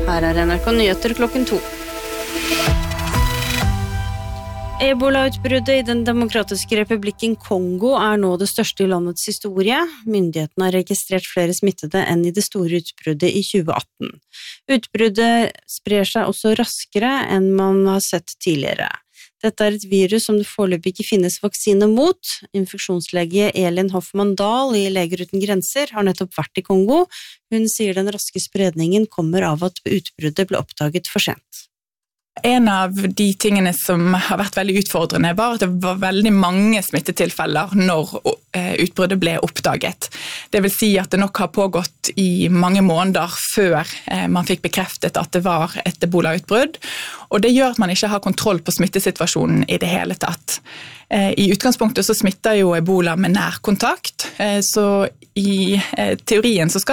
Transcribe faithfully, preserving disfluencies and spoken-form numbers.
Her er N R K Nyheter klokken to. Ebola-utbruddet i den demokratiske republikken Kongo er nå det største i landets historie. Myndighetene har registrert flere smittede enn i det store utbruddet i tjue atten. Utbruddet sprer seg også raskere enn man har sett tidligere. Dette er et virus som det foreløpig ikke finnes vaksine mot. Infeksjonslege Elin Hoffmann-Dahl i Leger uten grenser har nettopp vært i Kongo. Hun sier den raske spredningen kommer av at utbruddet ble oppdaget for sent. En av de tingene som har vært veldig utfordrende var at det var veldig mange smittetilfeller når utbruddet ble oppdaget. Det vil si at det nok har pågått i mange måneder før man fikk bekreftet at det var et ebola-utbrudd, og det gjør at man ikke har kontroll på smittesituasjonen i det hele tatt. I utgangspunktet så smitter jo ebola med nærkontakt, så i teorien så skal